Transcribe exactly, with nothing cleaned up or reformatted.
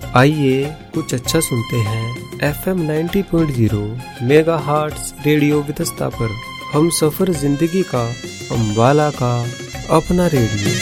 आइए कुछ अच्छा सुनते हैं F M ninety point zero megahertz radio Vitasta पर। हम सफर जिंदगी का, अंबाला का अपना रेडियो।